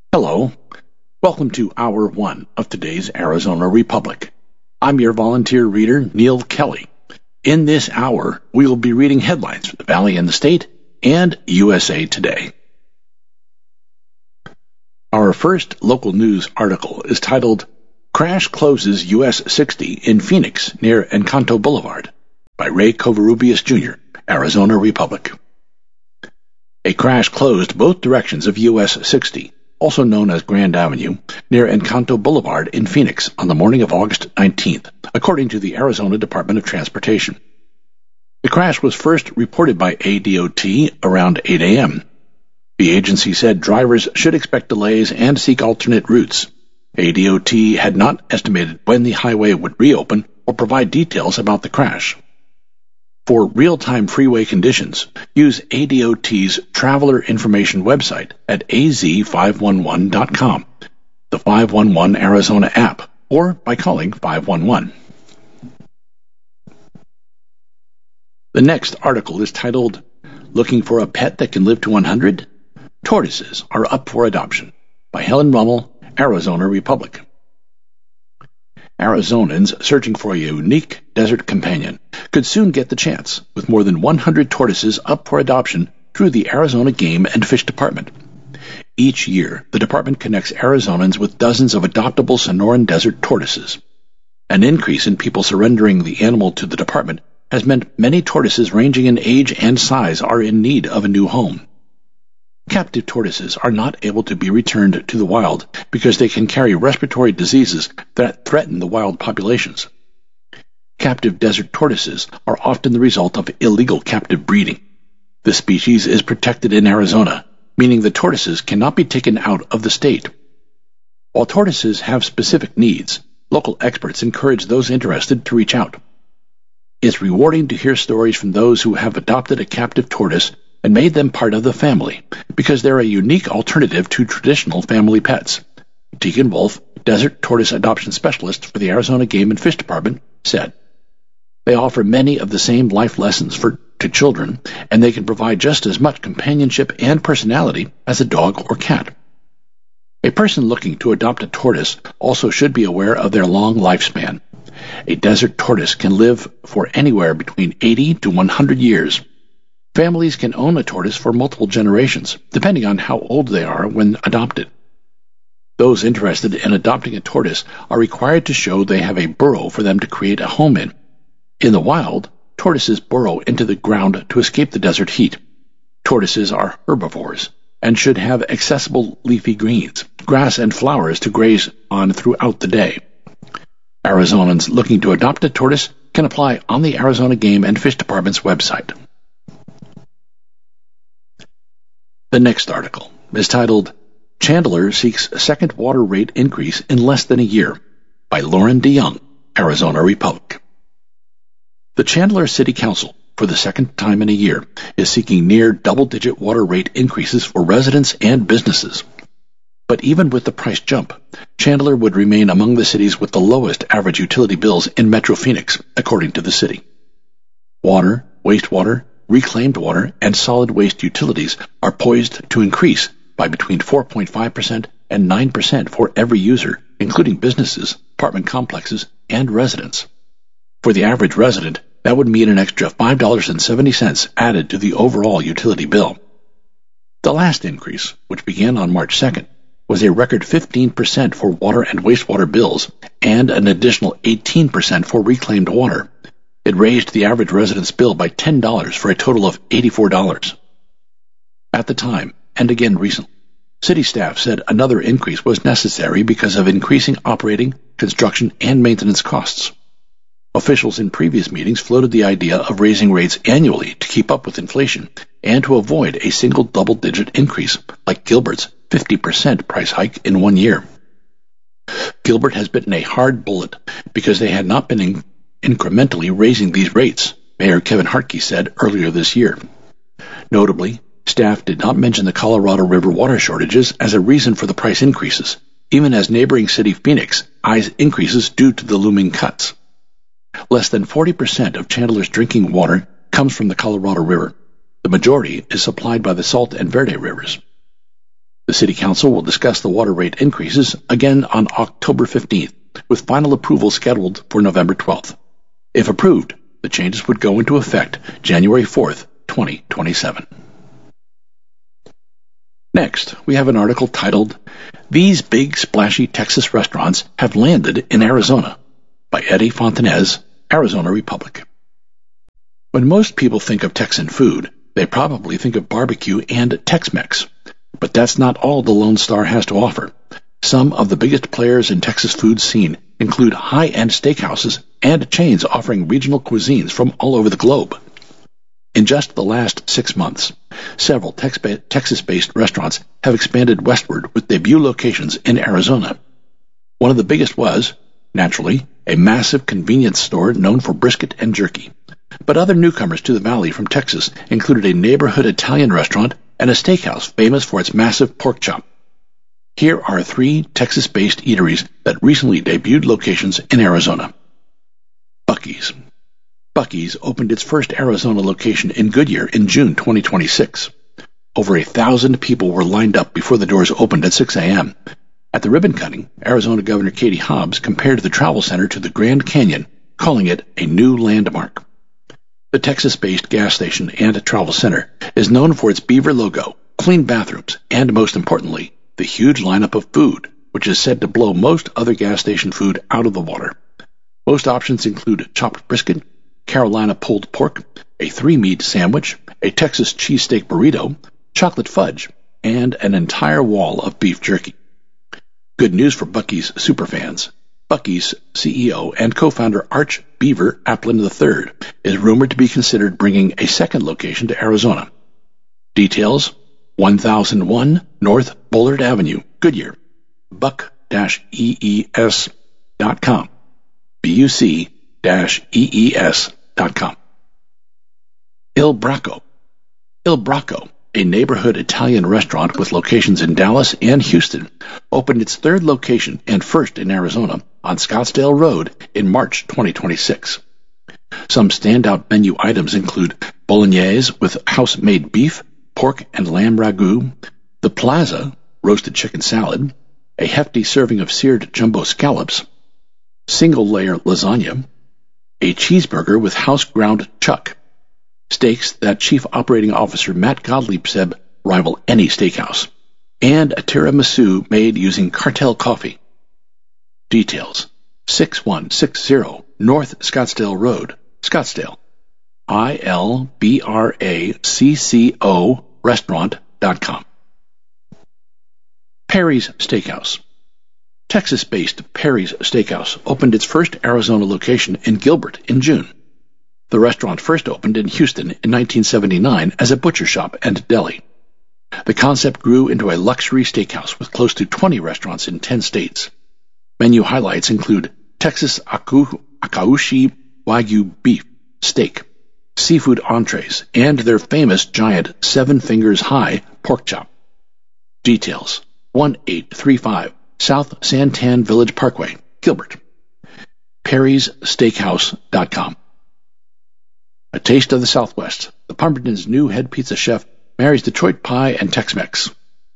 Hello. Welcome to Hour 1 of today's Arizona Republic. I'm your volunteer reader, Neil Kelly. In this hour, we will be reading headlines from the Valley and the State and USA Today. Our first local news article is titled, Crash Closes US 60 in Phoenix near Encanto Boulevard by Ray Covarrubias Jr., Arizona Republic. A crash closed both directions of US 60, also known as Grand Avenue, near Encanto Boulevard in Phoenix on the morning of August 19th, according to the Arizona Department of Transportation. The crash was first reported by ADOT around 8 a.m. The agency said drivers should expect delays and seek alternate routes. ADOT had not estimated when the highway would reopen or provide details about the crash. For real-time freeway conditions, use ADOT's Traveler Information website at az511.com, the 511 Arizona app, or by calling 511. The next article is titled, Looking for a Pet That Can Live to 100? Tortoises Are Up for Adoption, by Helen Rummel, Arizona Republic. Arizonans searching for a unique desert companion could soon get the chance, with more than 100 tortoises up for adoption through the Arizona Game and Fish Department. Each year, the department connects Arizonans with dozens of adoptable Sonoran Desert tortoises. An increase in people surrendering the animal to the department has meant many tortoises ranging in age and size are in need of a new home. Captive tortoises are not able to be returned to the wild because they can carry respiratory diseases that threaten the wild populations. Captive desert tortoises are often the result of illegal captive breeding. This species is protected in Arizona, meaning the tortoises cannot be taken out of the state. While tortoises have specific needs, local experts encourage those interested to reach out. It's rewarding to hear stories from those who have adopted a captive tortoise and made them part of the family, because they're a unique alternative to traditional family pets. Tegan Wolf, Desert Tortoise Adoption Specialist for the Arizona Game and Fish Department, said, They offer many of the same life lessons to children, and they can provide just as much companionship and personality as a dog or cat. A person looking to adopt a tortoise also should be aware of their long lifespan. A desert tortoise can live for anywhere between 80 to 100 years. Families can own a tortoise for multiple generations, depending on how old they are when adopted. Those interested in adopting a tortoise are required to show they have a burrow for them to create a home in. In the wild, tortoises burrow into the ground to escape the desert heat. Tortoises are herbivores and should have accessible leafy greens, grass, and flowers to graze on throughout the day. Arizonans looking to adopt a tortoise can apply on the Arizona Game and Fish Department's website. The next article is titled, Chandler Seeks Second Water Rate Increase in Less Than a Year, by Lauren DeYoung, Arizona Republic. The Chandler City Council, for the second time in a year, is seeking near double-digit water rate increases for residents and businesses. But even with the price jump, Chandler would remain among the cities with the lowest average utility bills in Metro Phoenix, according to the city. Water, wastewater, reclaimed water, and solid waste utilities are poised to increase by between 4.5% and 9% for every user, including businesses, apartment complexes, and residents. For the average resident, that would mean an extra $5.70 added to the overall utility bill. The last increase, which began on March 2nd, was a record 15% for water and wastewater bills and an additional 18% for reclaimed water. It raised the average resident's bill by $10 for a total of $84. At the time, and again recently, city staff said another increase was necessary because of increasing operating, construction, and maintenance costs. Officials in previous meetings floated the idea of raising rates annually to keep up with inflation and to avoid a single double-digit increase, like Gilbert's 50% price hike in 1 year. Gilbert has bitten a hard bullet because they had not been incrementally raising these rates, Mayor Kevin Hartke said earlier this year. Notably, staff did not mention the Colorado River water shortages as a reason for the price increases, even as neighboring city Phoenix eyes increases due to the looming cuts. Less than 40% of Chandler's drinking water comes from the Colorado River. The majority is supplied by the Salt and Verde rivers. The City Council will discuss the water rate increases again on October 15th, with final approval scheduled for November 12th. If approved, the changes would go into effect January 4th, 2027. Next, we have an article titled, "These Big Splashy Texas Restaurants Have Landed in Arizona," by Eddie Fontanez, Arizona Republic. When most people think of Texan food, they probably think of barbecue and Tex-Mex. But that's not all the Lone Star has to offer. Some of the biggest players in Texas food scene include high-end steakhouses and chains offering regional cuisines from all over the globe. In just the last 6 months, several Texas-based restaurants have expanded westward with debut locations in Arizona. One of the biggest was, naturally, a massive convenience store known for brisket and jerky. But other newcomers to the valley from Texas included a neighborhood Italian restaurant and a steakhouse famous for its massive pork chop. Here are 3 Texas-based eateries that recently debuted locations in Arizona. Buc-ee's. Buc-ee's opened its first Arizona location in Goodyear in June 2026. Over 1,000 people were lined up before the doors opened at 6 a.m. At the ribbon cutting, Arizona Governor Katie Hobbs compared the travel center to the Grand Canyon, calling it a new landmark. The Texas-based gas station and travel center is known for its beaver logo, clean bathrooms, and most importantly, the huge lineup of food, which is said to blow most other gas station food out of the water. Most options include chopped brisket, Carolina pulled pork, a 3-meat sandwich, a Texas cheesesteak burrito, chocolate fudge, and an entire wall of beef jerky. Good news for Buc-ee's superfans. Buc-ee's CEO and co-founder Arch Beaver Applin III is rumored to be considered bringing a second location to Arizona. Details: 1001 North Bullard Avenue, Goodyear. buc-ees.com. buc-ees.com. Il Bracco. Il Bracco, a neighborhood Italian restaurant with locations in Dallas and Houston, opened its 3rd location and first in Arizona on Scottsdale Road in March 2026. Some standout menu items include bolognese with house-made beef, pork and lamb ragu, the plaza, roasted chicken salad, a hefty serving of seared jumbo scallops, single-layer lasagna, a cheeseburger with house-ground chuck, steaks that Chief Operating Officer Matt Gottlieb said rival any steakhouse, and a tiramisu made using Cartel coffee. Details: 6160 North Scottsdale Road, Scottsdale. ILBRACCO restaurant.com. Perry's Steakhouse. Texas-based Perry's Steakhouse opened its first Arizona location in Gilbert in June. The restaurant first opened in Houston in 1979 as a butcher shop and deli. The concept grew into a luxury steakhouse with close to 20 restaurants in 10 states. Menu highlights include Texas Akaushi Wagyu beef, steak, seafood entrees, and their famous giant 7 fingers high pork chop. Details: 1835 South Santan Village Parkway, Gilbert. Perry'sSteakhouse.com. A taste of the Southwest. The Pumperton's new head pizza chef marries Detroit pie and Tex-Mex.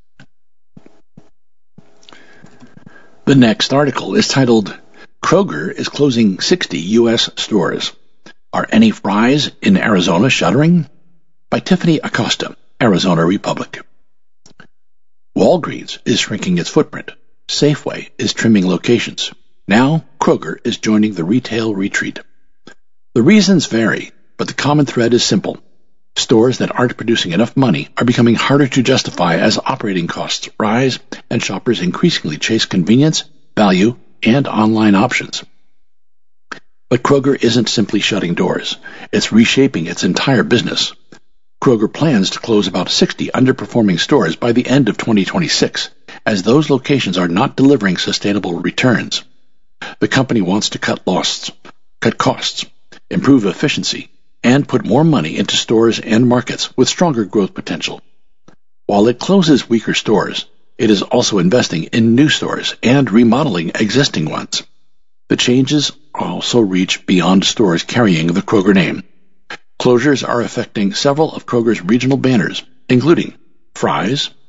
The next article is titled, "Kroger is closing 60 U.S. stores. Are any Fry's in Arizona shuttering?" By Tiffany Acosta, Arizona Republic. Walgreens is shrinking its footprint. Safeway is trimming locations. Now Kroger is joining the retail retreat. The reasons vary, but the common thread is simple. Stores that aren't producing enough money are becoming harder to justify as operating costs rise and shoppers increasingly chase convenience, value, and online options. But Kroger isn't simply shutting doors. It's reshaping its entire business. Kroger plans to close about 60 underperforming stores by the end of 2026, as those locations are not delivering sustainable returns. The company wants to cut costs, improve efficiency, and put more money into stores and markets with stronger growth potential. While it closes weaker stores, it is also investing in new stores and remodeling existing ones. The changes also reach beyond stores carrying the Kroger name. Closures are affecting several of Kroger's regional banners, including Fry's,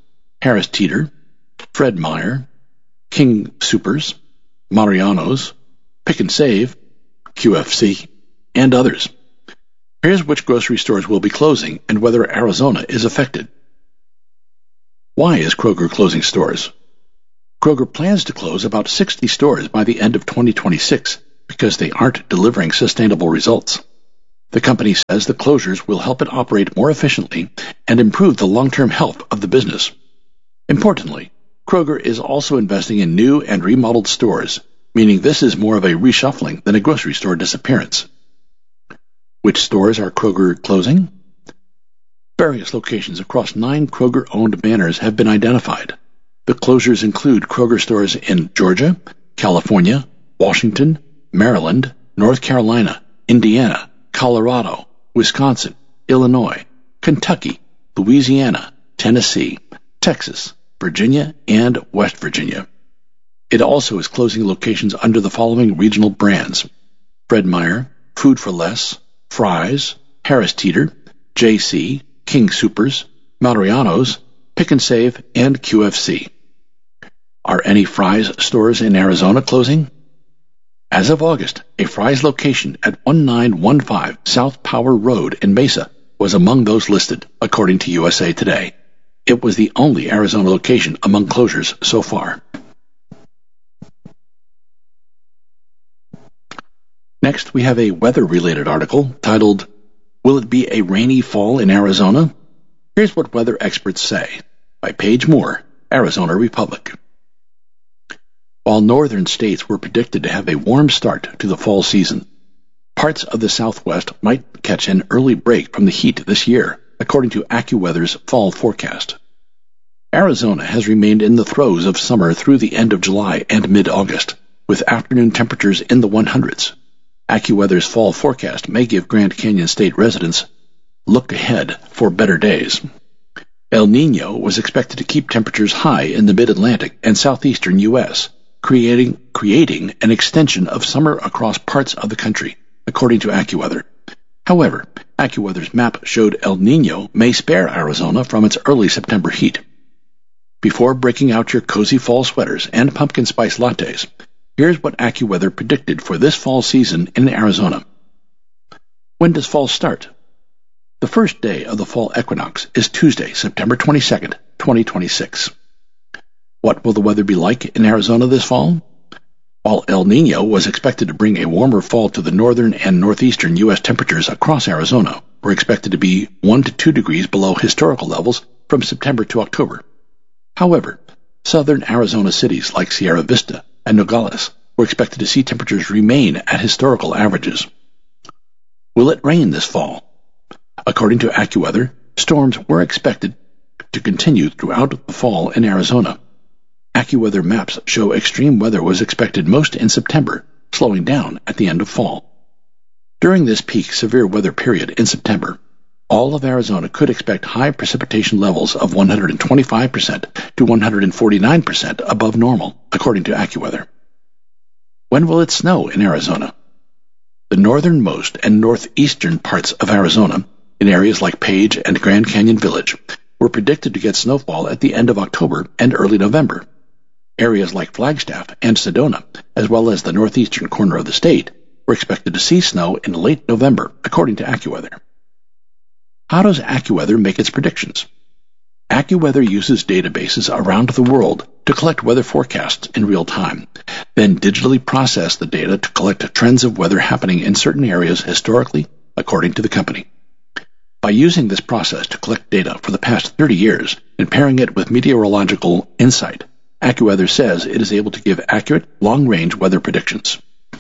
Harris Teeter, Fred Meyer, King Soopers, Mariano's, Pick and Save, QFC, and others. Here's which grocery stores will be closing and whether Arizona is affected. Why is Kroger closing stores? Kroger plans to close about 60 stores by the end of 2026 because they aren't delivering sustainable results. The company says the closures will help it operate more efficiently and improve the long-term health of the business. Importantly, Kroger is also investing in new and remodeled stores, meaning this is more of a reshuffling than a grocery store disappearance. Which stores are Kroger closing? Various locations across 9 Kroger-owned banners have been identified. The closures include Kroger stores in Georgia, California, Washington, Maryland, North Carolina, Indiana, Colorado, Wisconsin, Illinois, Kentucky, Louisiana, Tennessee, Texas, Virginia, and West Virginia. It also is closing locations under the following regional brands: Fred Meyer, Food for Less, Fry's, Harris Teeter, JC, King Soopers, Mariano's, Pick and Save, and QFC. Are any Fry's stores in Arizona closing? As of August, a Fry's location at 1915 South Power Road in Mesa was among those listed, according to USA Today. It was the only Arizona location among closures so far. Next, we have a weather-related article titled, "Will it be a rainy fall in Arizona?" Here's what weather experts say, by Paige Moore, Arizona Republic. While northern states were predicted to have a warm start to the fall season, parts of the Southwest might catch an early break from the heat this year, according to AccuWeather's fall forecast. Arizona has remained in the throes of summer through the end of July and mid-August, with afternoon temperatures in the 100s. AccuWeather's fall forecast may give Grand Canyon State residents look ahead for better days. El Niño was expected to keep temperatures high in the mid-Atlantic and southeastern U.S., creating an extension of summer across parts of the country, according to AccuWeather. However, AccuWeather's map showed El Niño may spare Arizona from its early September heat. Before breaking out your cozy fall sweaters and pumpkin spice lattes, here's what AccuWeather predicted for this fall season in Arizona. When does fall start? The first day of the fall equinox is Tuesday, September 22nd, 2026. What will the weather be like in Arizona this fall? While El Niño was expected to bring a warmer fall to the northern and northeastern U.S., temperatures across Arizona were expected to be 1 to 2 degrees below historical levels from September to October. However, southern Arizona cities like Sierra Vista and Nogales were expected to see temperatures remain at historical averages. Will it rain this fall? According to AccuWeather, storms were expected to continue throughout the fall in Arizona. AccuWeather maps show extreme weather was expected most in September, slowing down at the end of fall. During this peak severe weather period in September, all of Arizona could expect high precipitation levels of 125% to 149% above normal, according to AccuWeather. When will it snow in Arizona? The northernmost and northeastern parts of Arizona, in areas like Page and Grand Canyon Village, were predicted to get snowfall at the end of October and early November. Areas like Flagstaff and Sedona, as well as the northeastern corner of the state, were expected to see snow in late November, according to AccuWeather. How does AccuWeather make its predictions? AccuWeather uses databases around the world to collect weather forecasts in real time, then digitally process the data to collect trends of weather happening in certain areas historically, according to the company. By using this process to collect data for the past 30 years and pairing it with meteorological insight, AccuWeather says it is able to give accurate, long-range weather predictions.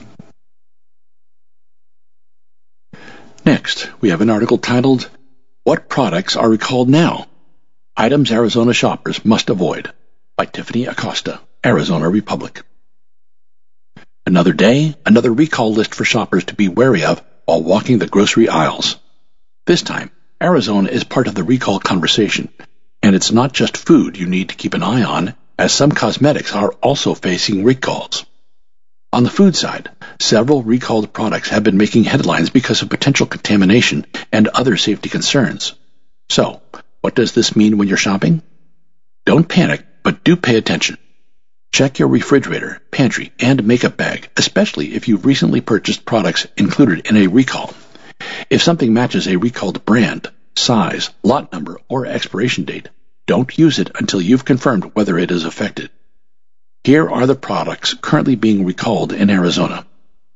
Next, we have an article titled, "What Products Are Recalled Now? Items Arizona Shoppers Must Avoid," by Tiffany Acosta, Arizona Republic. Another day, another recall list for shoppers to be wary of while walking the grocery aisles. This time, Arizona is part of the recall conversation, and it's not just food you need to keep an eye on, as some cosmetics are also facing recalls. On the food side, several recalled products have been making headlines because of potential contamination and other safety concerns. So, what does this mean when you're shopping? Don't panic, but do pay attention. Check your refrigerator, pantry, and makeup bag, especially if you've recently purchased products included in a recall. If something matches a recalled brand, size, lot number, or expiration date, don't use it until you've confirmed whether it is affected. Here are the products currently being recalled in Arizona.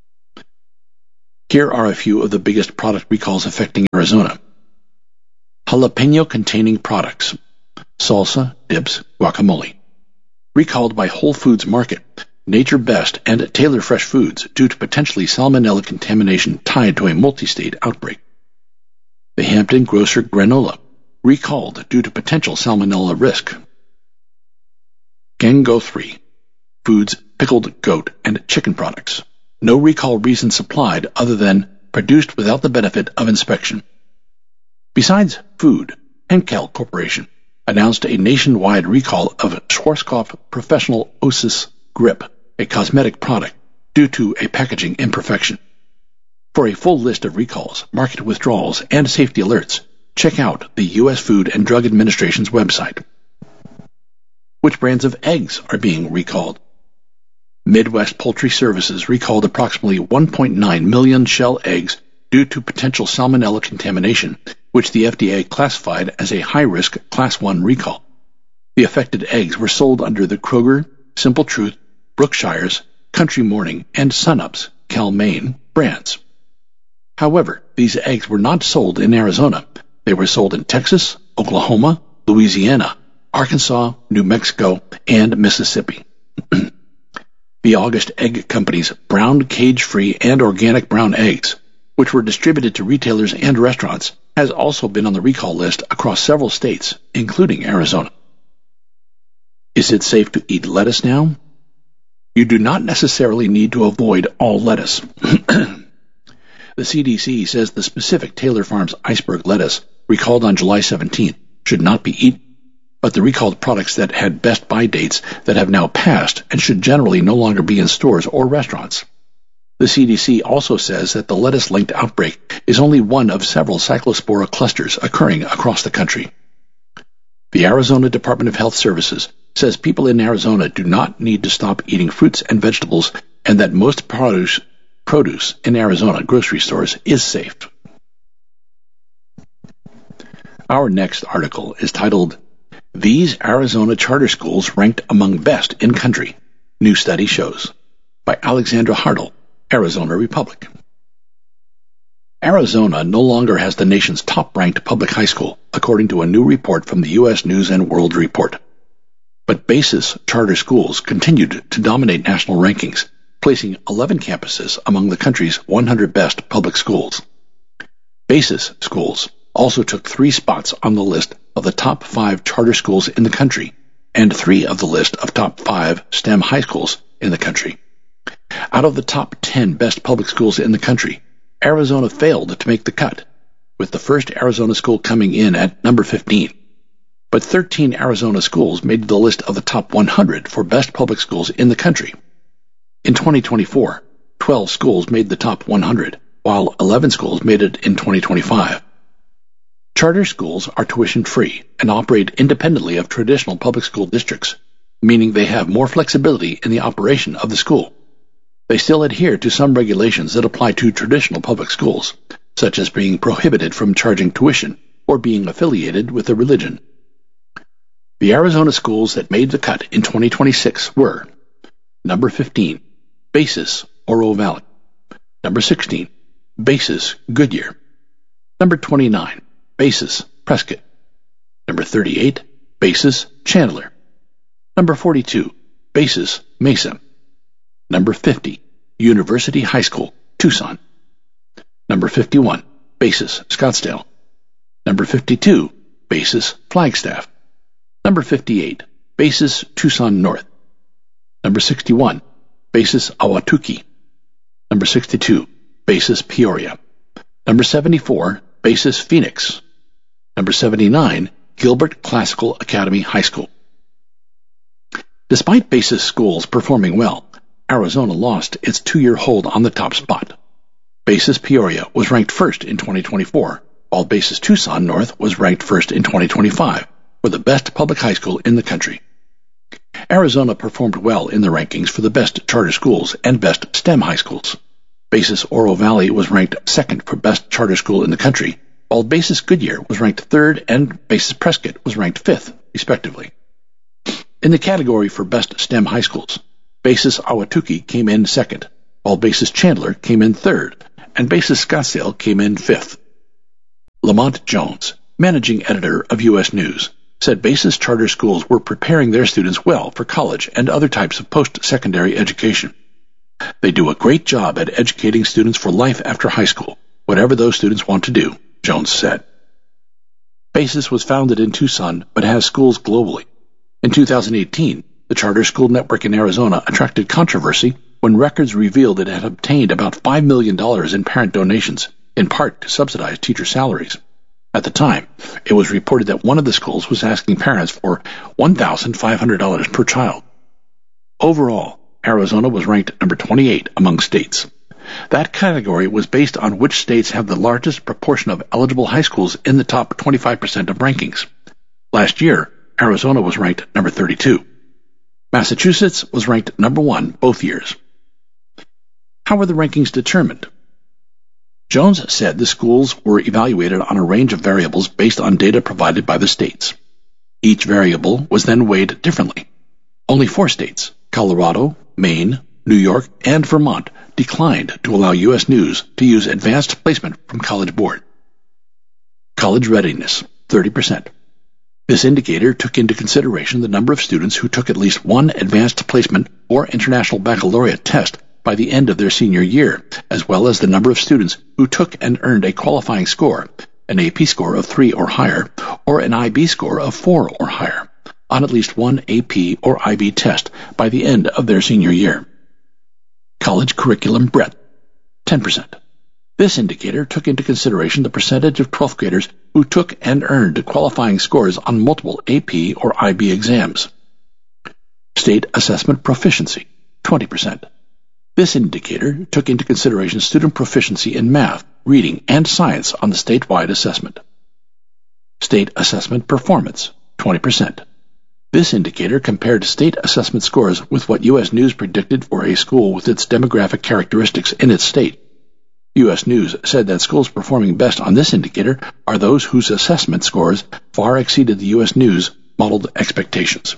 Here are a few of the biggest product recalls affecting Arizona. Jalapeno-containing products: salsa, dips, guacamole. Recalled by Whole Foods Market, Nature Best, and Taylor Fresh Foods due to potentially salmonella contamination tied to a multi-state outbreak. The Hampton Grocer granola, recalled due to potential salmonella risk. Gango 3, Foods, pickled goat, and chicken products. No recall reason supplied other than produced without the benefit of inspection. Besides food, Henkel Corporation announced a nationwide recall of Schwarzkopf Professional Osis Grip, a cosmetic product, due to a packaging imperfection. For a full list of recalls, market withdrawals, and safety alerts, check out the U.S. Food and Drug Administration's website. Which brands of eggs are being recalled? Midwest Poultry Services recalled approximately 1.9 million shell eggs due to potential salmonella contamination, which the FDA classified as a high-risk Class 1 recall. The affected eggs were sold under the Kroger, Simple Truth, Brookshire's, Country Morning, and Sunups, Cal-Maine brands. However, these eggs were not sold in Arizona. They were sold in Texas, Oklahoma, Louisiana, Arkansas, New Mexico, and Mississippi. The August Egg Company's brown, cage-free, and organic brown eggs, which were distributed to retailers and restaurants, has also been on the recall list across several states, including Arizona. Is it safe to eat lettuce now? You do not necessarily need to avoid all lettuce. The CDC says the specific Taylor Farms iceberg lettuce, recalled on July 17th, should not be eaten, but the recalled products that had best buy dates that have now passed and should generally no longer be in stores or restaurants. The CDC also says that the lettuce-linked outbreak is only one of several cyclospora clusters occurring across the country. The Arizona Department of Health Services says people in Arizona do not need to stop eating fruits and vegetables, and that most produce in Arizona grocery stores is safe. Our next article is titled, "These Arizona Charter Schools Ranked Among Best in Country. New Study Shows," by Alexandra Hartle, Arizona Republic. Arizona no longer has the nation's top-ranked public high school, according to a new report from the U.S. News & World Report. But BASIS charter schools continued to dominate national rankings, placing 11 campuses among the country's 100 best public schools. BASIS schools also took 3 spots on the list of the top 5 charter schools in the country, and 3 of the list of top 5 STEM high schools in the country. Out of the top 10 best public schools in the country, Arizona failed to make the cut, with the first Arizona school coming in at number 15. But 13 Arizona schools made the list of the top 100 for best public schools in the country. In 2024, 12 schools made the top 100, while 11 schools made it in 2025. Charter schools are tuition-free and operate independently of traditional public school districts, meaning they have more flexibility in the operation of the school. They still adhere to some regulations that apply to traditional public schools, such as being prohibited from charging tuition or being affiliated with a religion. The Arizona schools that made the cut in 2026 were: number 15, BASIS Oro Valley; number 16, BASIS Goodyear; number 29, BASIS Prescott; number 38, BASIS Chandler; number 42, BASIS Mesa; number 50, University High School, Tucson; number 51, BASIS Scottsdale; number 52, BASIS Flagstaff; number 58, BASIS Tucson North; number 61, BASIS Ahwatukee; number 62, BASIS Peoria; number 74, BASIS Phoenix; number 79, Gilbert Classical Academy High School. Despite BASIS schools performing well, Arizona lost its 2-year hold on the top spot. BASIS Peoria was ranked first in 2024, while BASIS Tucson North was ranked first in 2025, for the best public high school in the country. Arizona performed well in the rankings for the best charter schools and best STEM high schools. Basis Oro Valley was ranked second for best charter school in the country, while Basis Goodyear was ranked third and Basis Prescott was ranked fifth, respectively. In the category for best STEM high schools, Basis Ahwatukee came in second, while Basis Chandler came in third, and Basis Scottsdale came in fifth. Lamont Jones, managing editor of U.S. News, said Basis charter schools were preparing their students well for college and other types of post-secondary education. They do a great job at educating students for life after high school, whatever those students want to do, Jones said. Basis was founded in Tucson but has schools globally. In 2018, the charter school network in Arizona attracted controversy when records revealed it had obtained about $5 million in parent donations, in part to subsidize teacher salaries. At the time, it was reported that one of the schools was asking parents for $1,500 per child. Overall, Arizona was ranked number 28 among states. That category was based on which states have the largest proportion of eligible high schools in the top 25% of rankings. Last year, Arizona was ranked number 32. Massachusetts was ranked number 1 both years. How were the rankings determined? Jones said the schools were evaluated on a range of variables based on data provided by the states. Each variable was then weighed differently. Only 4 states, Colorado, Maine, New York, and Vermont, declined to allow U.S. News to use advanced placement from College Board. College readiness, 30%. This indicator took into consideration the number of students who took at least one advanced placement or international baccalaureate test by the end of their senior year, as well as the number of students who took and earned a qualifying score, an AP score of 3 or higher, or an IB score of 4 or higher, on at least one AP or IB test by the end of their senior year. College curriculum breadth, 10%. This indicator took into consideration the percentage of 12th graders who took and earned qualifying scores on multiple AP or IB exams. State assessment proficiency, 20%. This indicator took into consideration student proficiency in math, reading, and science on the statewide assessment. State assessment performance, 20%. This indicator compared state assessment scores with what U.S. News predicted for a school with its demographic characteristics in its state. U.S. News said that schools performing best on this indicator are those whose assessment scores far exceeded the U.S. News modeled expectations.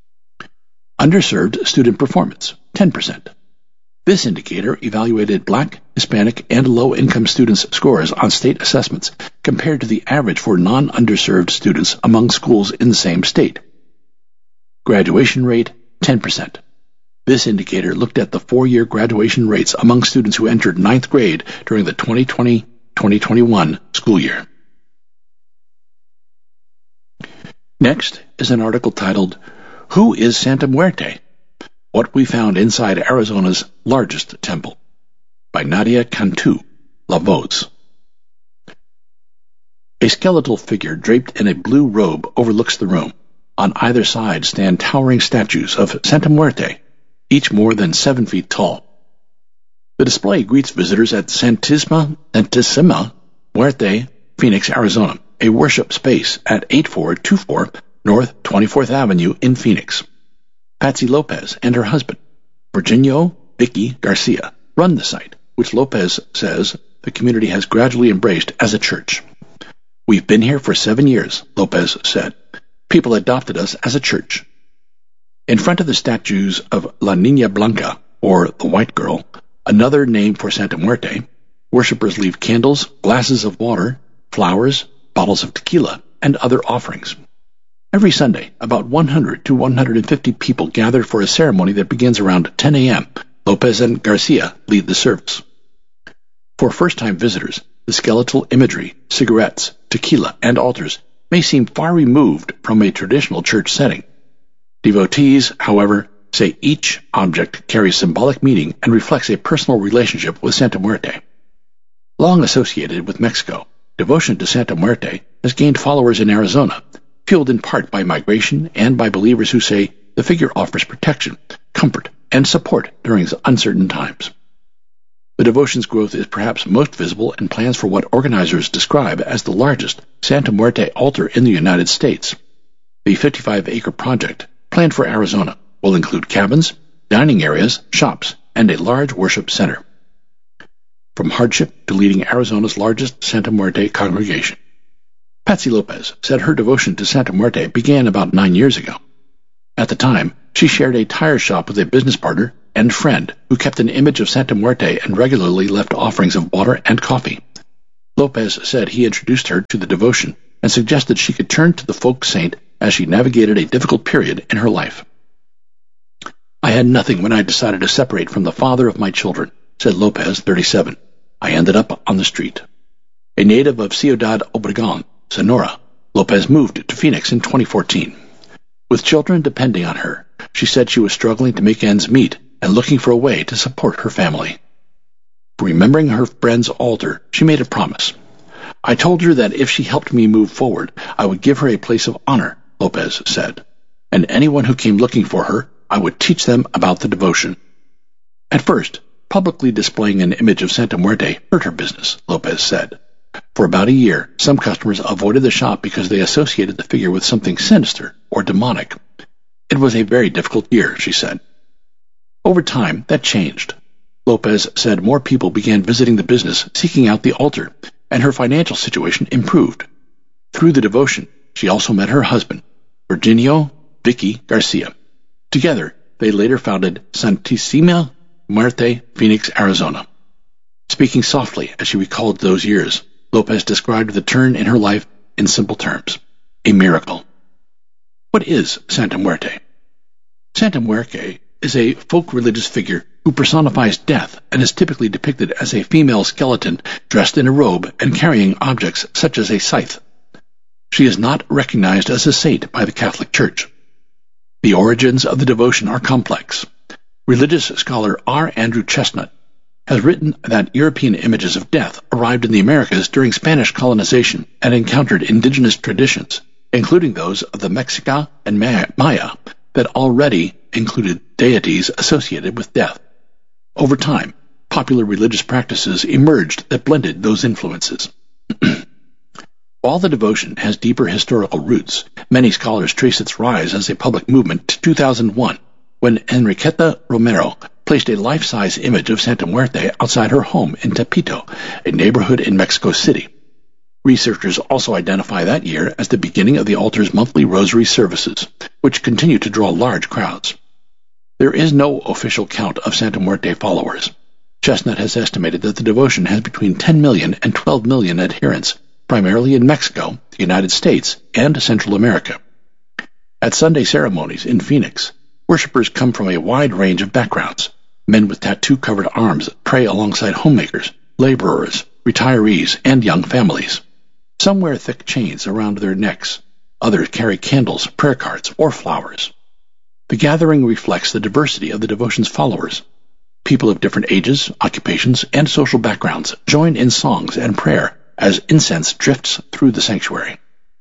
Underserved student performance, 10%. This indicator evaluated Black, Hispanic, and low-income students' scores on state assessments compared to the average for non-underserved students among schools in the same state. Graduation rate, 10%. This indicator looked at the 4-year graduation rates among students who entered 9th grade during the 2020-2021 school year. Next is an article titled, Who is Santa Muerte? What We Found Inside Arizona's Largest Temple, by Nadia Cantu, La Voz. A skeletal figure draped in a blue robe overlooks the room. On either side stand towering statues of Santa Muerte, each more than 7 feet tall. The display greets visitors at Santissima Muerte, Phoenix, Arizona, a worship space at 8424 North 24th Avenue in Phoenix. Patsy Lopez and her husband, Virginio Vicky Garcia, run the site, which Lopez says the community has gradually embraced as a church. We've been here for 7 years, Lopez said. People adopted us as a church. In front of the statues of La Niña Blanca, or the White Girl, another name for Santa Muerte, worshippers leave candles, glasses of water, flowers, bottles of tequila, and other offerings. Every Sunday, about 100 to 150 people gather for a ceremony that begins around 10 a.m. Lopez and Garcia lead the service. For first-time visitors, the skeletal imagery, cigarettes, tequila, and altars may seem far removed from a traditional church setting. Devotees, however, say each object carries symbolic meaning and reflects a personal relationship with Santa Muerte. Long associated with Mexico, devotion to Santa Muerte has gained followers in Arizona, fueled in part by migration and by believers who say the figure offers protection, comfort, and support during uncertain times. The devotion's growth is perhaps most visible in plans for what organizers describe as the largest Santa Muerte altar in the United States. The 55-acre project, planned for Arizona, will include cabins, dining areas, shops, and a large worship center. From hardship to leading Arizona's largest Santa Muerte congregation. Patsy Lopez said her devotion to Santa Muerte began about 9 years ago. At the time, she shared a tire shop with a business partner and friend who kept an image of Santa Muerte and regularly left offerings of water and coffee. Lopez said he introduced her to the devotion and suggested she could turn to the folk saint as she navigated a difficult period in her life. I had nothing when I decided to separate from the father of my children, said Lopez, 37. I ended up on the street. A native of Ciudad Obregón, Sonora, Lopez moved to Phoenix in 2014. With children depending on her, she said she was struggling to make ends meet and looking for a way to support her family. Remembering her friend's altar, she made a promise. I told her that if she helped me move forward, I would give her a place of honor, Lopez said, and anyone who came looking for her, I would teach them about the devotion. At first, publicly displaying an image of Santa Muerte hurt her business, Lopez said. For about a year, some customers avoided the shop because they associated the figure with something sinister or demonic. It was a very difficult year, she said. Over time, that changed. Lopez said more people began visiting the business, seeking out the altar, and her financial situation improved. Through the devotion, she also met her husband, Virginio Vicky Garcia. Together, they later founded Santissima Muerte, Phoenix, Arizona. Speaking softly as she recalled those years, Lopez described the turn in her life in simple terms. A miracle. What is Santa Muerte? Santa Muerte is a folk religious figure who personifies death and is typically depicted as a female skeleton dressed in a robe and carrying objects such as a scythe. She is not recognized as a saint by the Catholic Church. The origins of the devotion are complex. Religious scholar R. Andrew Chestnut has written that European images of death arrived in the Americas during Spanish colonization and encountered indigenous traditions, including those of the Mexica and Maya, that already included deities associated with death. Over time, popular religious practices emerged that blended those influences. While the devotion has deeper historical roots, many scholars trace its rise as a public movement to 2001, when Enriqueta Romero placed a life-size image of Santa Muerte outside her home in Tepito, a neighborhood in Mexico City. Researchers also identify that year as the beginning of the altar's monthly rosary services, which continue to draw large crowds. There is no official count of Santa Muerte followers. Chestnut has estimated that the devotion has between 10 million and 12 million adherents, primarily in Mexico, the United States, and Central America. At Sunday ceremonies in Phoenix, worshippers come from a wide range of backgrounds. Men with tattoo-covered arms pray alongside homemakers, laborers, retirees, and young families. Some wear thick chains around their necks. Others carry candles, prayer cards, or flowers. The gathering reflects the diversity of the devotion's followers. People of different ages, occupations, and social backgrounds join in songs and prayer as incense drifts through the sanctuary.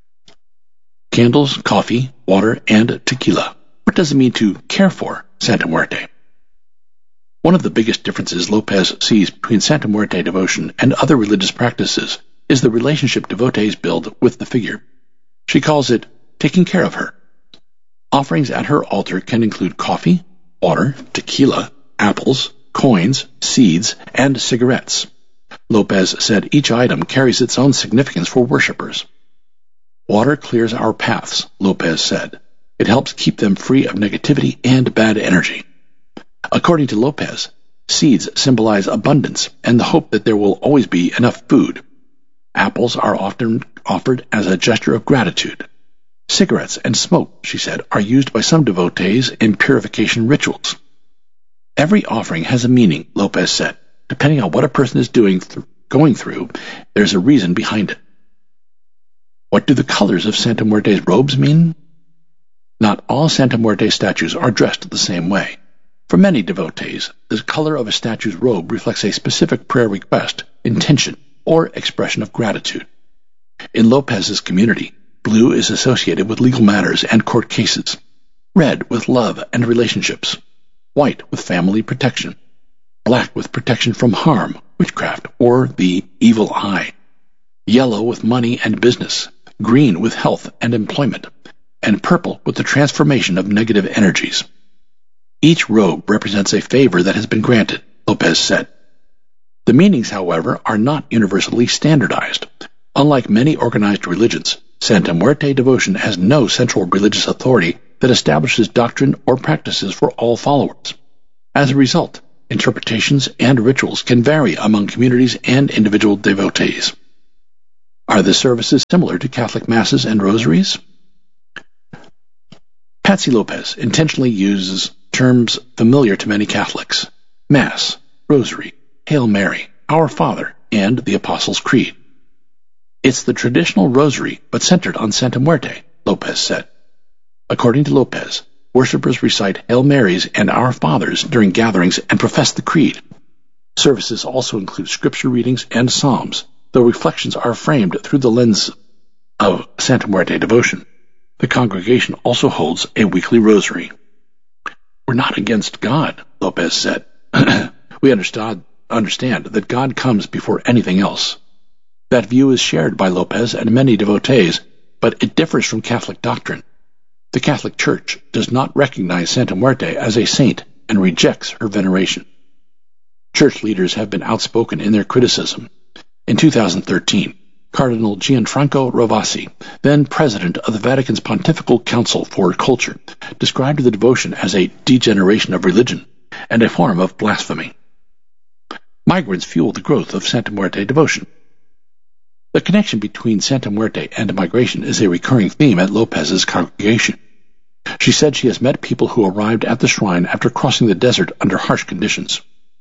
Candles, coffee, water, and tequila. What does it mean to care for Santa Muerte? One of the biggest differences Lopez sees between Santa Muerte devotion and other religious practices is the relationship devotees build with the figure. She calls it taking care of her. Offerings at her altar can include coffee, water, tequila, apples, coins, seeds, and cigarettes. Lopez said each item carries its own significance for worshippers. Water clears our paths, Lopez said. It helps keep them free of negativity and bad energy. According to Lopez, seeds symbolize abundance and the hope that there will always be enough food. Apples are often offered as a gesture of gratitude. Cigarettes and smoke, she said, are used by some devotees in purification rituals. Every offering has a meaning, Lopez said. Depending on what a person is going through, there's a reason behind it. What do the colors of Santa Muerte's robes mean? Not all Santa Muerte statues are dressed the same way. For many devotees, the color of a statue's robe reflects a specific prayer request, intention, or expression of gratitude. In Lopez's community, blue is associated with legal matters and court cases, red with love and relationships, white with family protection, black with protection from harm, witchcraft, or the evil eye, yellow with money and business, green with health and employment, and purple with the transformation of negative energies. Each robe represents a favor that has been granted, Lopez said. The meanings, however, are not universally standardized. Unlike many organized religions, Santa Muerte devotion has no central religious authority that establishes doctrine or practices for all followers. As a result, interpretations and rituals can vary among communities and individual devotees. Are the services similar to Catholic masses and rosaries? Patsy Lopez intentionally uses terms familiar to many Catholics: Mass, Rosary, Hail Mary, Our Father, and the Apostles' Creed. It's the traditional rosary, but centered on Santa Muerte, Lopez said. According to Lopez, worshippers recite Hail Marys and Our Fathers during gatherings and profess the Creed. Services also include scripture readings and psalms, though reflections are framed through the lens of Santa Muerte devotion. The congregation also holds a weekly rosary. We're not against God, Lopez said. We understand that God comes before anything else. That view is shared by Lopez and many devotees, but it differs from Catholic doctrine. The Catholic Church does not recognize Santa Muerte as a saint and rejects her veneration. Church leaders have been outspoken in their criticism. In 2013, Cardinal Gianfranco Ravasi, then president of the Vatican's Pontifical Council for Culture, described the devotion as a degeneration of religion and a form of blasphemy. Migrants fuel the growth of Santa Muerte devotion. The connection between Santa Muerte and migration is a recurring theme at Lopez's congregation. She said she has met people who arrived at the shrine after crossing the desert under harsh conditions.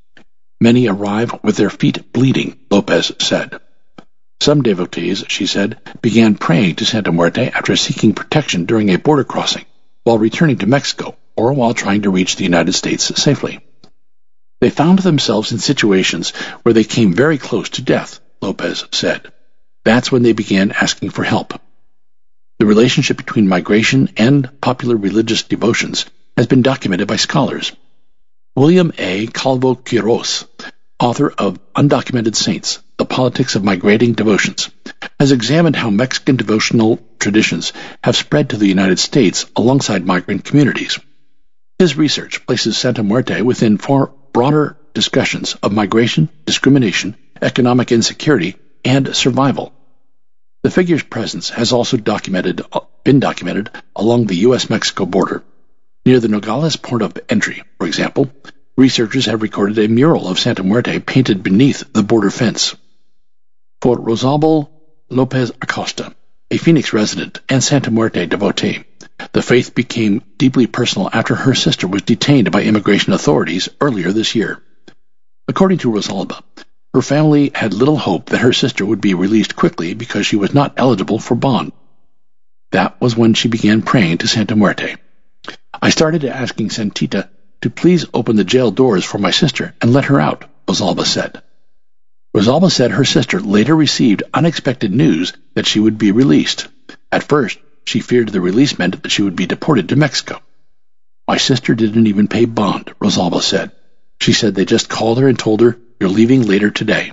Many arrive with their feet bleeding, Lopez said. Some devotees, she said, began praying to Santa Muerte after seeking protection during a border crossing, while returning to Mexico, or while trying to reach the United States safely. They found themselves in situations where they came very close to death, Lopez said. That's when they began asking for help. The relationship between migration and popular religious devotions has been documented by scholars. William A. Calvo Quiroz, author of Undocumented Saints, The Politics of Migrating Devotions, has examined how Mexican devotional traditions have spread to the United States alongside migrant communities. His research places Santa Muerte within four broader discussions of migration, discrimination, economic insecurity, and survival. The figure's presence has also been documented along the U.S.-Mexico border. Near the Nogales port of entry, for example, researchers have recorded a mural of Santa Muerte painted beneath the border fence. For Rosalba Lopez Acosta, a Phoenix resident and Santa Muerte devotee, the faith became deeply personal after her sister was detained by immigration authorities earlier this year. According to Rosalba, her family had little hope that her sister would be released quickly because she was not eligible for bond. That was when she began praying to Santa Muerte. I started asking Santita to please open the jail doors for my sister and let her out, Rosalba said. Rosalba said her sister later received unexpected news that she would be released. At first, she feared the release meant that she would be deported to Mexico. My sister didn't even pay bond, Rosalba said. She said they just called her and told her, "You're leaving later today."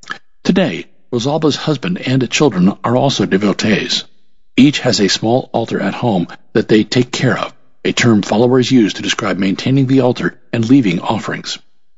Today, Rosalba's husband and children are also devotees. Each has a small altar at home that they take care of, a term followers use to describe maintaining the altar and leaving offerings.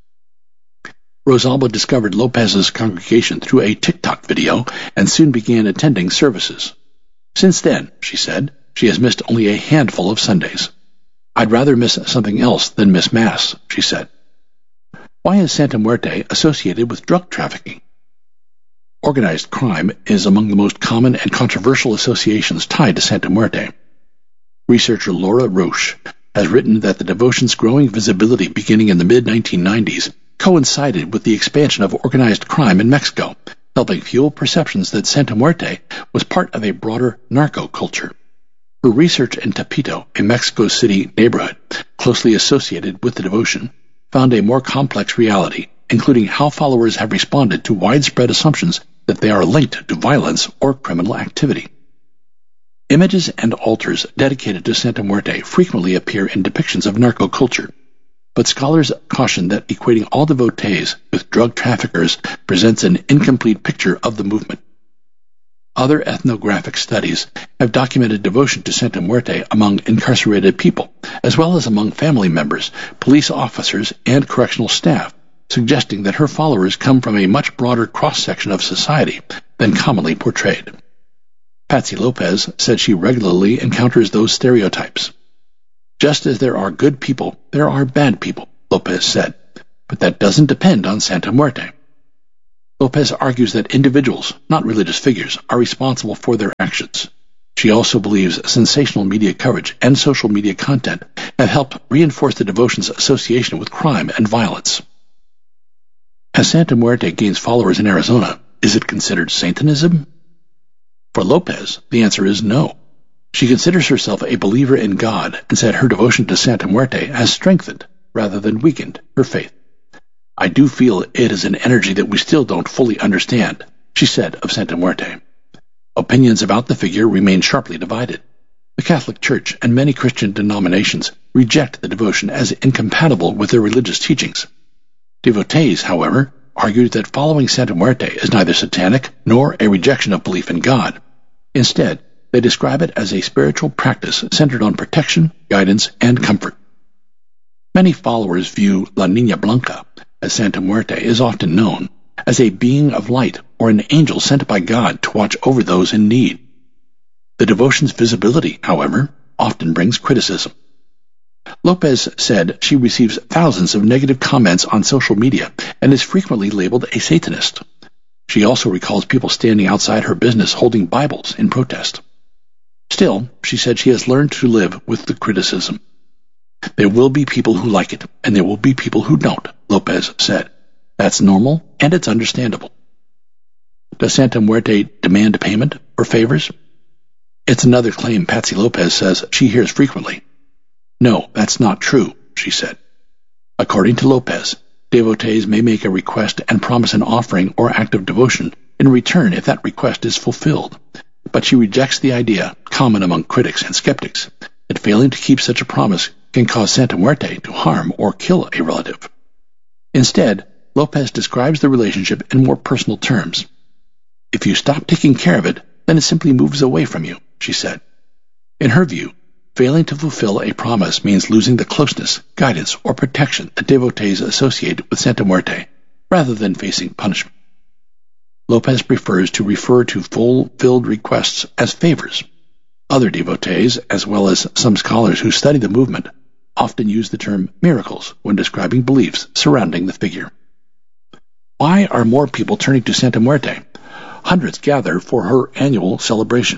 Rosalba discovered Lopez's congregation through a TikTok video and soon began attending services. Since then, she said, she has missed only a handful of Sundays. I'd rather miss something else than miss Mass, she said. Why is Santa Muerte associated with drug trafficking? Organized crime is among the most common and controversial associations tied to Santa Muerte. Researcher Laura Roche has written that the devotion's growing visibility beginning in the mid-1990s coincided with the expansion of organized crime in Mexico, helping fuel perceptions that Santa Muerte was part of a broader narco culture. Her research in Tepito, a Mexico City neighborhood closely associated with the devotion, found a more complex reality, including how followers have responded to widespread assumptions that they are linked to violence or criminal activity. Images and altars dedicated to Santa Muerte frequently appear in depictions of narco culture, but scholars caution that equating all devotees with drug traffickers presents an incomplete picture of the movement. Other ethnographic studies have documented devotion to Santa Muerte among incarcerated people, as well as among family members, police officers, and correctional staff, suggesting that her followers come from a much broader cross-section of society than commonly portrayed. Patsy Lopez said she regularly encounters those stereotypes. Just as there are good people, there are bad people, Lopez said, but that doesn't depend on Santa Muerte. Lopez argues that individuals, not religious figures, are responsible for their actions. She also believes sensational media coverage and social media content have helped reinforce the devotion's association with crime and violence. As Santa Muerte gains followers in Arizona, is it considered Satanism? For Lopez, the answer is no. She considers herself a believer in God and said her devotion to Santa Muerte has strengthened, rather than weakened, her faith. I do feel it is an energy that we still don't fully understand, she said of Santa Muerte. Opinions about the figure remain sharply divided. The Catholic Church and many Christian denominations reject the devotion as incompatible with their religious teachings. Devotees, however, argue that following Santa Muerte is neither satanic nor a rejection of belief in God. Instead, they describe it as a spiritual practice centered on protection, guidance, and comfort. Many followers view La Niña Blanca, as Santa Muerte is often known, as a being of light or an angel sent by God to watch over those in need. The devotion's visibility, however, often brings criticism. Lopez said she receives thousands of negative comments on social media and is frequently labeled a Satanist. She also recalls people standing outside her business holding Bibles in protest. Still, she said she has learned to live with the criticism. There will be people who like it, and there will be people who don't, Lopez said. That's normal, and it's understandable. Does Santa Muerte demand payment or favors? It's another claim Patsy Lopez says she hears frequently. No, that's not true, she said. According to Lopez, devotees may make a request and promise an offering or act of devotion in return if that request is fulfilled. But she rejects the idea, common among critics and skeptics, that failing to keep such a promise can cause Santa Muerte to harm or kill a relative. Instead, Lopez describes the relationship in more personal terms. If you stop taking care of it, then it simply moves away from you, she said. In her view, failing to fulfill a promise means losing the closeness, guidance, or protection that devotees associate with Santa Muerte, rather than facing punishment. Lopez prefers to refer to fulfilled requests as favors. Other devotees, as well as some scholars who study the movement, often use the term miracles when describing beliefs surrounding the figure. Why are more people turning to Santa Muerte? Hundreds gather for her annual celebration.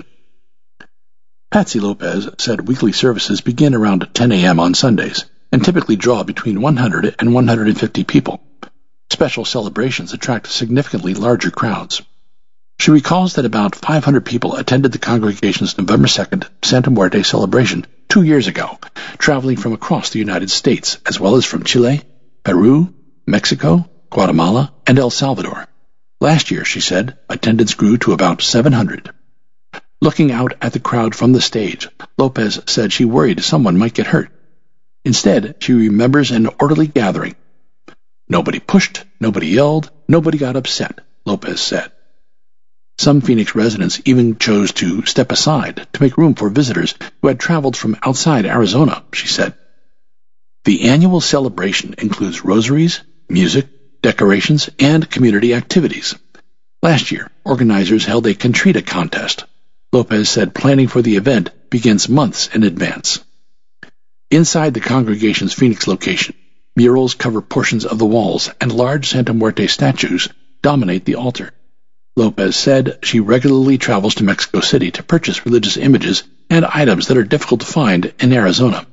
Patsy Lopez said weekly services begin around 10 a.m. on Sundays and typically draw between 100 and 150 people. Special celebrations attract significantly larger crowds. She recalls that about 500 people attended the congregation's November 2nd Santa Muerte celebration 2 years ago, traveling from across the United States, as well as from Chile, Peru, Mexico, Guatemala, and El Salvador. Last year, she said, attendance grew to about 700. Looking out at the crowd from the stage, Lopez said she worried someone might get hurt. Instead, she remembers an orderly gathering. Nobody pushed, nobody yelled, nobody got upset, Lopez said. Some Phoenix residents even chose to step aside to make room for visitors who had traveled from outside Arizona, she said. The annual celebration includes rosaries, music, decorations, and community activities. Last year, organizers held a Contrita contest. Lopez said planning for the event begins months in advance. Inside the congregation's Phoenix location, murals cover portions of the walls and large Santa Muerte statues dominate the altar. Lopez said she regularly travels to Mexico City to purchase religious images and items that are difficult to find in Arizona.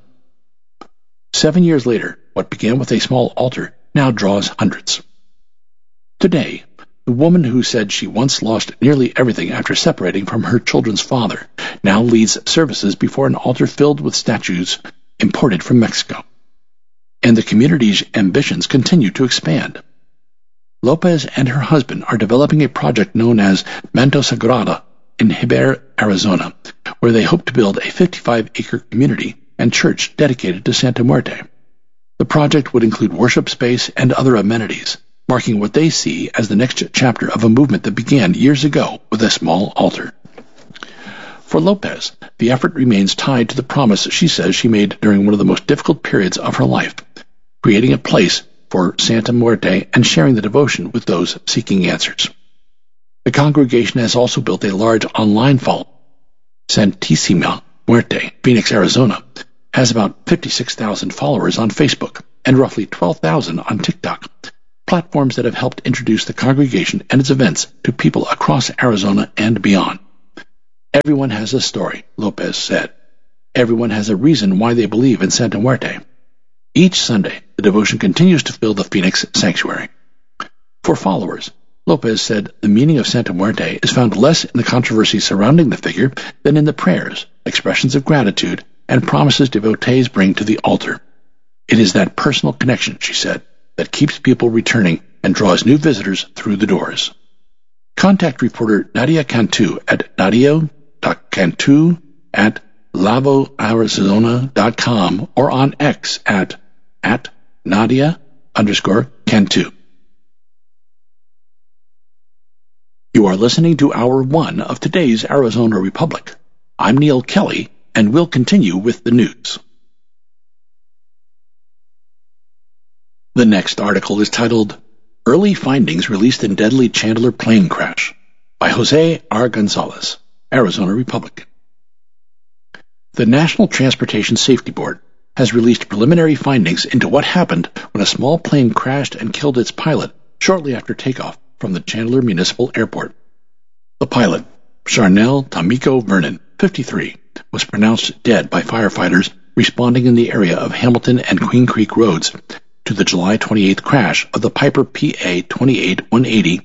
7 years later, what began with a small altar now draws hundreds. Today, the woman who said she once lost nearly everything after separating from her children's father now leads services before an altar filled with statues imported from Mexico. And the community's ambitions continue to expand. Lopez and her husband are developing a project known as Manto Sagrado in Heber, Arizona, where they hope to build a 55-acre community and church dedicated to Santa Muerte. The project would include worship space and other amenities, marking what they see as the next chapter of a movement that began years ago with a small altar. For Lopez, the effort remains tied to the promise she says she made during one of the most difficult periods of her life, creating a place for Santa Muerte and sharing the devotion with those seeking answers. The congregation has also built a large online following. Santísima Muerte, Phoenix, Arizona, has about 56,000 followers on Facebook and roughly 12,000 on TikTok, platforms that have helped introduce the congregation and its events to people across Arizona and beyond. Everyone has a story, Lopez said. Everyone has a reason why they believe in Santa Muerte. Each Sunday, the devotion continues to fill the Phoenix sanctuary. For followers, Lopez said the meaning of Santa Muerte is found less in the controversy surrounding the figure than in the prayers, expressions of gratitude, and promises devotees bring to the altar. It is that personal connection, she said, that keeps people returning and draws new visitors through the doors. Contact reporter Nadia Cantu at nadia.cantu@lavoarizona.com or on X at Nadia_Cantu. You are listening to Hour 1 of today's Arizona Republic. I'm Neil Kelly, and we'll continue with the news. The next article is titled, Early Findings Released in Deadly Chandler Plane Crash, by Jose R. Gonzalez, Arizona Republican. The National Transportation Safety Board has released preliminary findings into what happened when a small plane crashed and killed its pilot shortly after takeoff from the Chandler Municipal Airport. The pilot, Charnel Tamiko Vernon, 53, was pronounced dead by firefighters responding in the area of Hamilton and Queen Creek Roads to the July 28th crash of the Piper PA-28180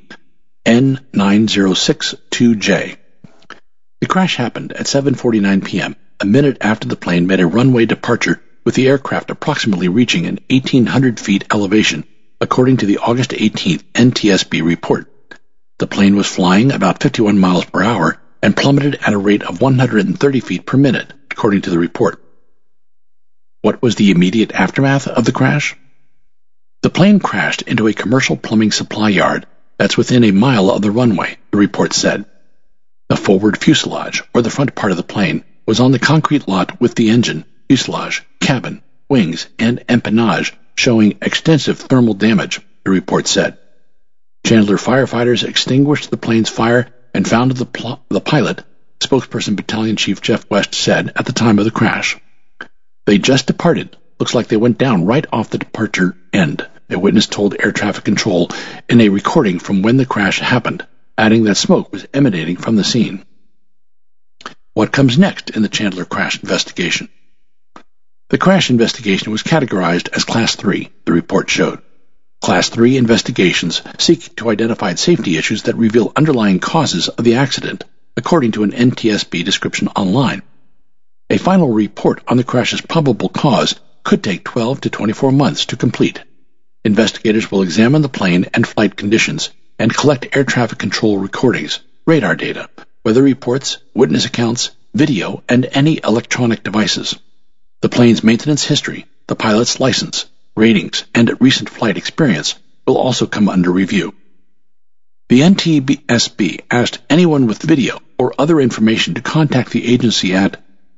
N9062J. The crash happened at 7:49 p.m., a minute after the plane made a runway departure with the aircraft approximately reaching an 1,800 feet elevation, according to the August 18th NTSB report. The plane was flying about 51 miles per hour and plummeted at a rate of 130 feet per minute, according to the report. What was the immediate aftermath of the crash? The plane crashed into a commercial plumbing supply yard that's within a mile of the runway, the report said. The forward fuselage, or the front part of the plane, was on the concrete lot with the engine, fuselage, cabin, wings, and empennage showing extensive thermal damage, the report said. Chandler firefighters extinguished the plane's fire and found the pilot, spokesperson Battalion Chief Jeff West said at the time of the crash. They just departed. Looks like they went down right off the departure end, a witness told air traffic control in a recording from when the crash happened, adding that smoke was emanating from the scene. What comes next in the Chandler crash investigation? The crash investigation was categorized as Class 3, the report showed. Class 3 investigations seek to identify safety issues that reveal underlying causes of the accident, according to an NTSB description online. A final report on the crash's probable cause could take 12 to 24 months to complete. Investigators will examine the plane and flight conditions and collect air traffic control recordings, radar data, weather reports, witness accounts, video, and any electronic devices. The plane's maintenance history, the pilot's license, ratings, and recent flight experience will also come under review. The NTSB asked anyone with video or other information to contact the agency at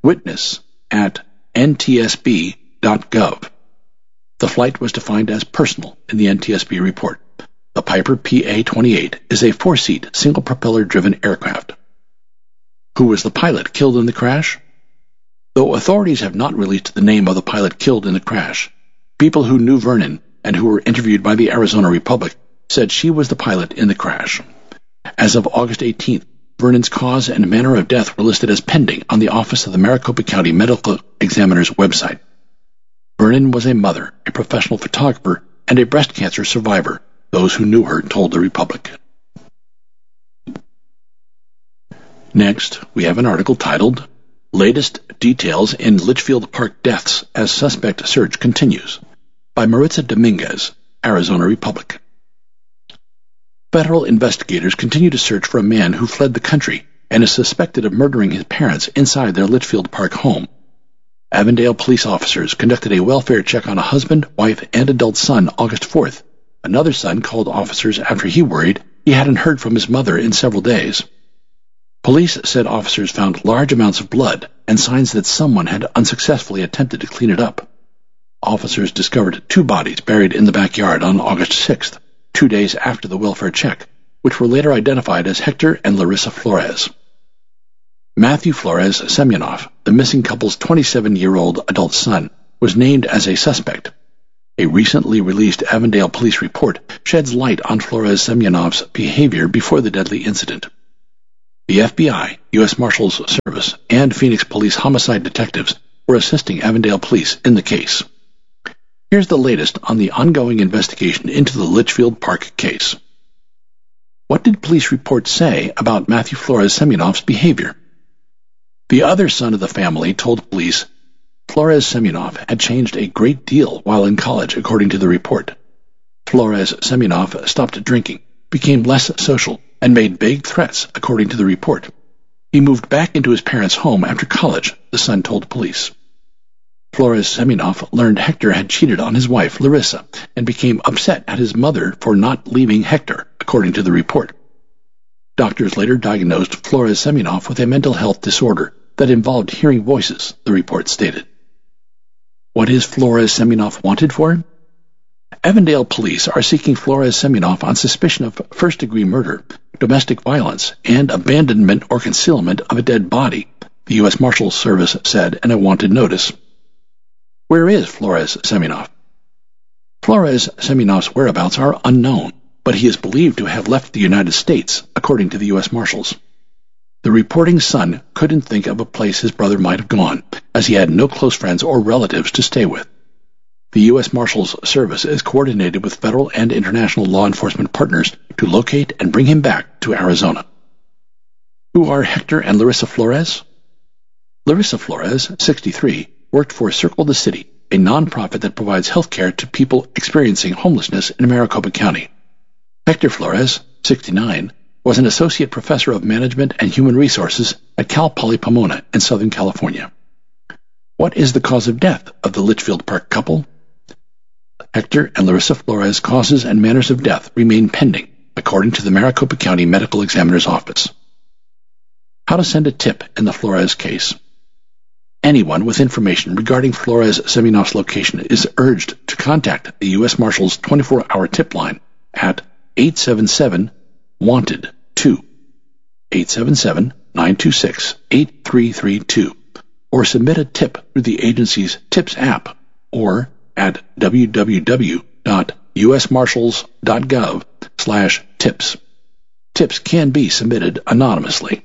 witness@ntsb.gov. The flight was defined as personal in the NTSB report. The Piper PA-28 is a 4-seat, single-propeller-driven aircraft. Who was the pilot killed in the crash? Though authorities have not released the name of the pilot killed in the crash, people who knew Vernon and who were interviewed by the Arizona Republic said she was the pilot in the crash. As of August 18th, Vernon's cause and manner of death were listed as pending on the Office of the Maricopa County Medical Examiner's website. Vernon was a mother, a professional photographer, and a breast cancer survivor, those who knew her told the Republic. Next, we have an article titled, Latest Details in Litchfield Park Deaths as Suspect Search Continues, by Maritza Dominguez, Arizona Republic. Federal investigators continue to search for a man who fled the country and is suspected of murdering his parents inside their Litchfield Park home. Avondale police officers conducted a welfare check on a husband, wife, and adult son August 4th another son called officers after he worried he hadn't heard from his mother in several days. Police said officers found large amounts of blood and signs that someone had unsuccessfully attempted to clean it up. Officers discovered 2 bodies buried in the backyard on August 6th, 2 days after the welfare check, which were later identified as Hector and Larissa Flores. Matthew Flores Semyonov, the missing couple's 27-year-old adult son, was named as a suspect. A recently released Avondale police report sheds light on Flores Semyonov's behavior before the deadly incident. The FBI, U.S. Marshals Service, and Phoenix Police homicide detectives were assisting Avondale police in the case. Here's the latest on the ongoing investigation into the Litchfield Park case. What did police reports say about Matthew Flores Semyonov's behavior? The other son of the family told police Flores Semyonov had changed a great deal while in college, according to the report. Flores Semyonov stopped drinking, became less social, and made vague threats, according to the report. He moved back into his parents' home after college, the son told police. Flores Semyonov learned Hector had cheated on his wife, Larissa, and became upset at his mother for not leaving Hector, according to the report. Doctors later diagnosed Flores Semyonov with a mental health disorder that involved hearing voices, the report stated. What is Flores Semyonov wanted for? Avondale police are seeking Flores Semyonov on suspicion of first-degree murder, domestic violence, and abandonment or concealment of a dead body, the U.S. Marshals Service said in a wanted notice. Where is Flores Semyonov? Flores Semyonov's whereabouts are unknown, but he is believed to have left the United States, according to the U.S. Marshals. The reporting son couldn't think of a place his brother might have gone, as he had no close friends or relatives to stay with. The U.S. Marshals Service is coordinated with federal and international law enforcement partners to locate and bring him back to Arizona. Who are Hector and Larissa Flores? Larissa Flores, 63, worked for Circle the City, a nonprofit that provides health care to people experiencing homelessness in Maricopa County. Hector Flores, 69, was an associate professor of management and human resources at Cal Poly Pomona in Southern California. What is the cause of death of the Litchfield Park couple? Hector and Larissa Flores' causes and manners of death remain pending, according to the Maricopa County Medical Examiner's Office. How to send a tip in the Flores case. Anyone with information regarding Flores Semyonov's location is urged to contact the U.S. Marshals 24-hour tip line at 877-WANTED-2, 877-926-8332, or submit a tip through the agency's TIPS app or at www.usmarshals.gov/tips. Tips can be submitted anonymously.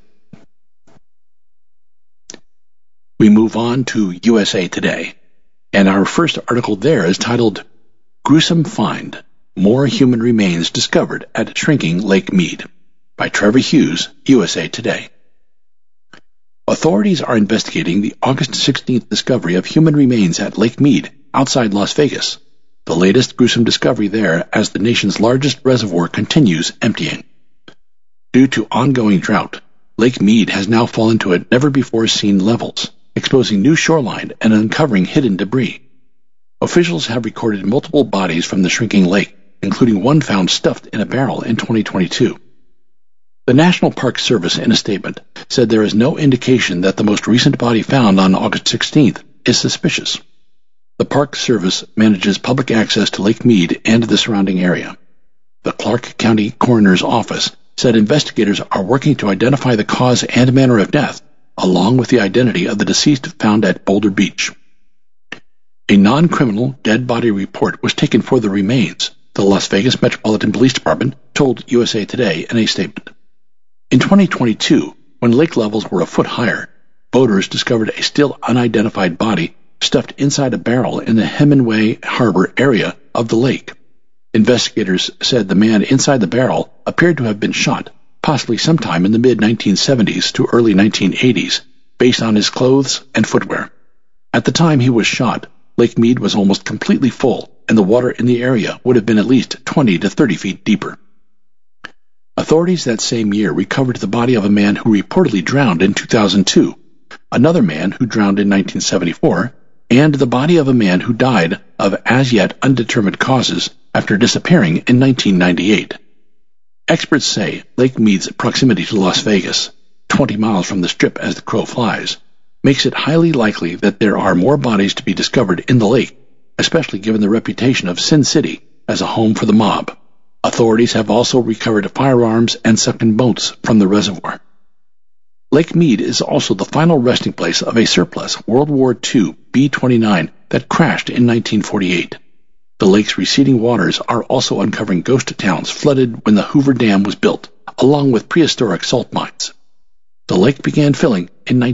We move on to USA Today, and our first article there is titled, Gruesome Find, More Human Remains Discovered at Shrinking Lake Mead, by Trevor Hughes, USA Today. Authorities are investigating the August 16th discovery of human remains at Lake Mead, outside Las Vegas, the latest gruesome discovery there as the nation's largest reservoir continues emptying. Due to ongoing drought, Lake Mead has now fallen to never-before-seen levels, exposing new shoreline and uncovering hidden debris. Officials have recorded multiple bodies from the shrinking lake, including one found stuffed in a barrel in 2022. The National Park Service, in a statement, said there is no indication that the most recent body found on August 16th is suspicious. The Park Service manages public access to Lake Mead and the surrounding area. The Clark County Coroner's Office said investigators are working to identify the cause and manner of death, along with the identity of the deceased found at Boulder Beach. A non-criminal dead body report was taken for the remains, the Las Vegas Metropolitan Police Department told USA Today in a statement. In 2022, when lake levels were a foot higher, boaters discovered a still unidentified body stuffed inside a barrel in the Hemingway Harbor area of the lake. Investigators said the man inside the barrel appeared to have been shot, possibly sometime in the mid-1970s to early 1980s, based on his clothes and footwear. At the time he was shot, Lake Mead was almost completely full, and the water in the area would have been at least 20 to 30 feet deeper. Authorities that same year recovered the body of a man who reportedly drowned in 2002, another man who drowned in 1974, and the body of a man who died of as-yet undetermined causes after disappearing in 1998. Experts say Lake Mead's proximity to Las Vegas, 20 miles from the Strip as the crow flies, makes it highly likely that there are more bodies to be discovered in the lake, especially given the reputation of Sin City as a home for the mob. Authorities have also recovered firearms and sunken boats from the reservoir. Lake Mead is also the final resting place of a surplus World War II B-29 that crashed in 1948. The lake's receding waters are also uncovering ghost towns flooded when the Hoover Dam was built, along with prehistoric salt mines. The lake began filling in